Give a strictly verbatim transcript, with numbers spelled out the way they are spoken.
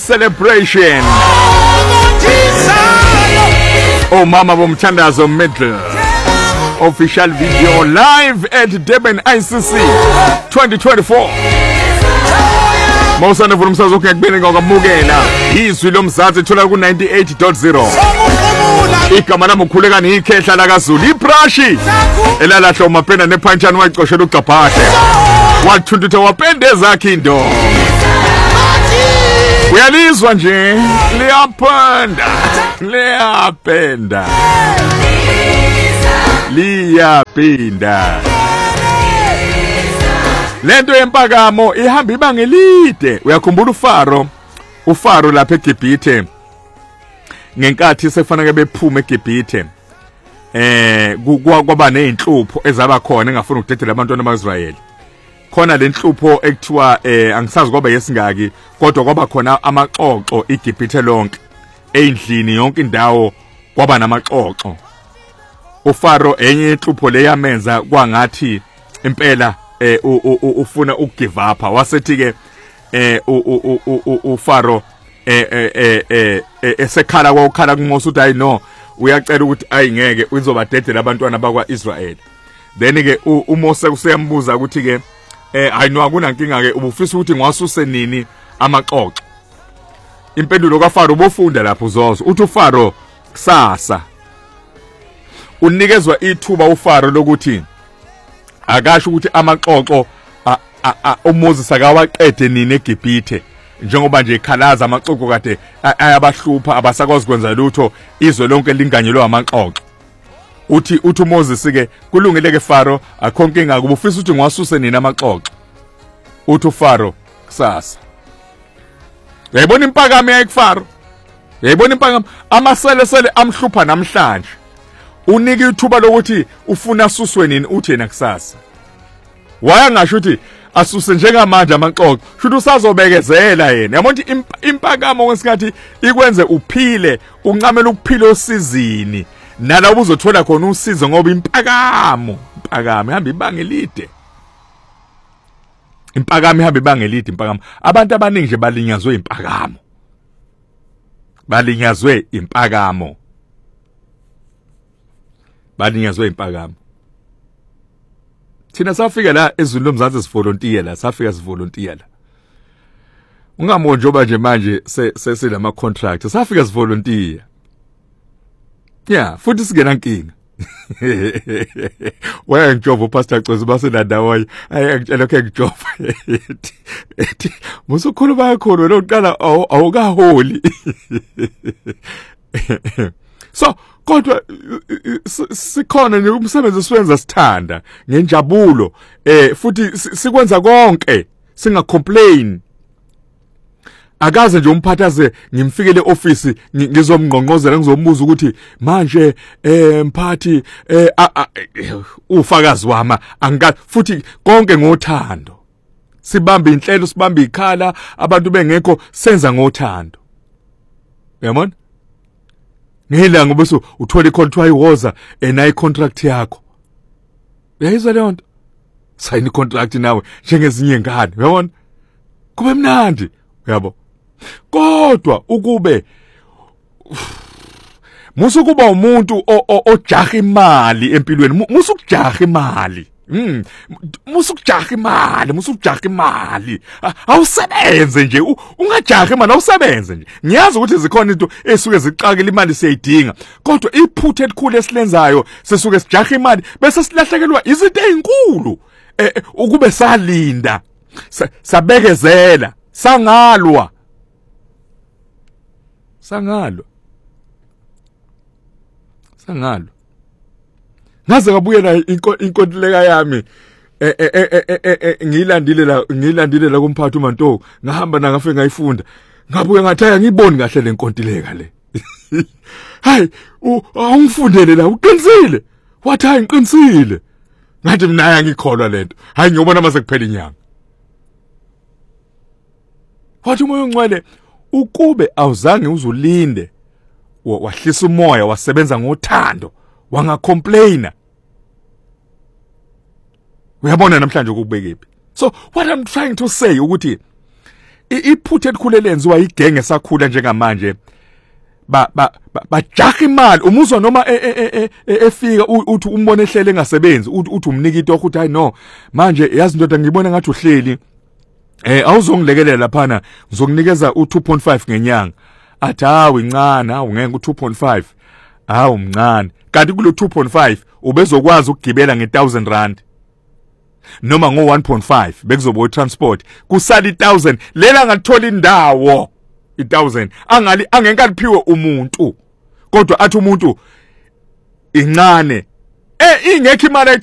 celebration. Oh mama bomthandazo middle. Official video live at Durban I C C twenty twenty-four. Mawusana vula umsakazo ukuyakubeni ngokamukela. Izwi lomzansi ethola ku ninety-eight point zero. Igama lami ukhulekani ikhehla la kaZulu ibrashi. Elalahla umapenda nephantshani wacoshela uGcabhahle. Wathuntutha wapende zakhe into. Uyalizwa nje liyapanda. Liyapenda. Liyapinda. Lento yempakamo ihamba ibanga elide. Uyakhumbula uFaro, uFaro lapha eGibhithe. Ngenkathi sekufanele bephume eGibhithe. Eh kwaba nezinhlupho ezaba khona engafuna ukudedela abantwana bakaIsrayeli. Khona lenhlupho ekuthiwa eh angisazi kwaba yesingaki kodwa kwaba khona amaxoxo eGibhithe lonke. Endlini yonke indawo kwaba namaxoxo. uFaro enye inhlupho leyamenza kwangathi impela eh ufuna ukugive up wasethi ke eh uFaro eh eh eh esekhala kwakhala kuMose uthi ayi no uyacela ukuthi ayingeke uzobadedela abantwana bakwaIsrael. Then ke uMose useyambuza ukuthi ke eh hayi no akunankinga ke ubufisa ukuthi ngwasuse nini amaxoxo. Impendulo kaFaro ubufunda lapho uzozo uthi uFaro kusasa unikezwa ithuba uFaro lokuthi akasho ukuthi amaxoxo uMoses akawaqede nini eGibhithe njengoba nje ikhalaza amaxoxo kade ayabahlupha abasakwazi kwenza lutho izwe lonke linganyelwa amaxoxo. Uthi uthi uMoses ke kulungile ke Faro akho nkinga kuba ufisa ukuthi ngwasuse nini amaxoxo. Uthi uFaro kusasa. Yayibona impakamo yakufaro. Yayibona impakamo amasele sele amhlupha namhlanje. Unike ithuba lokuthi ufuna asuswe nini uthi yena kusasa. Waya ngasho ukuthi asuse njengamanje amaxoxo futhi usazobekezela yena. Yabona ukuthi impakamo ngesikhathi ikwenze uphile uncamela ukuphila osizini nala ubuzothola khona usizo ngoba impakamo impakamo ihamba ibanga elide. Impakamo ihamba ibanga elide impakamo. Abantu abaningi nje balinyazwe impakamo. Balinyazwe impakamo. Balinyazwe impakamo. Thina safika la ezweni lomzansi sivolunteer la safika sivolunteer la. Ungamonjoba nje manje sesilama contract safika sivolunteer. Yeah, futhi singena nkinga. Waya ngijova uPastor Cozi basenadawayo ayangitshela ke ngijova. Musukhuluma kakhulu wena uqala awukaholi. So kodwa sikhona nje umsebenzi siwenza sithanda ngenjabulo eh futhi sikwenza konke singa complain. Akaze nje umphathaze ngimfikele office ngizomngqongqozela ngizombuza ukuthi manje eh mphathi eh ufakazi wama angika futhi konke ngothando. Sibambe inhlelo sibambe ikhala abantu bengekho senza ngothando. Uyabona? Ngilanga bese uthola icontract iwoza enayi contract yakho. Uyayizwa le nto? Sign icontract nawe njengezinye ingane, uyabona? Kube mnandi, uyabo. Kodwa ukube musukuba umuntu ojaha imali empilweni, musukujaha imali. Mm, musukujaha imali, musukujaha imali. Awusebenze nje, ungajaha imali, awusebenze nje. Ngiyazi ukuthi zikhona into esuke ziqakela imali siyayidinga, kodwa iphuthe elikhulu esilenzayo sesuke sijaha imali bese silahlekelwa izinto ezinkulu. Eh ukube salinda, sabekezela, sangalwa. Sangalwa. Sangalwa. Ngaze ngabuyela inkontileka yami eh eh ngilandile la ngilandile la kumphathi uManto ngahamba na ngafike ngayifunda ngabuye ngathaya ngiboni kahle lenkontileka le. Hayi awungifundele la uqinisile wathi hayi ngiqinisile ngathi mina ayangikholwa lento hayi ngiyobona mase kuphela inyanga. Wathi umoya ongcwele ukube awuzange uzulinde wahlisa umoya wasebenza ngothando wanga complainer. Uyabona namhlanje ukubekephi. So what I'm trying to say ukuthi iphuthe elikhulu lenziwa igenge sakhula njengamanje ba bajaha imali umuzwa noma efika uthi umbone ehlele engasebenzi uthi umnika itoho uthi hayi no manje yazi indoda ngibona ngathi uhleli eh awuzongilekelela laphana ngizokunikeza u two point five ngenyanga athi hawu incane hawu ngeke u two point five hawu mncane kanti kulo two point five ubezokwazi ukugibela nge one thousand rand noma ngo one point five bekuzoba utransport kusala one thousand lela ngathola indawo one thousand angali angenkaliphiwe umuntu kodwa athi umuntu incane eh ingekho imali